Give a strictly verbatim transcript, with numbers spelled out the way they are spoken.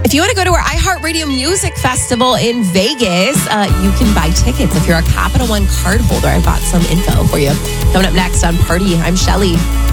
If you want to go to our iHeartRadio Music Festival in Vegas, uh, you can buy tickets if you're a Capital One card holder. I've got some info for you. Coming up next on Party, I'm Shelly.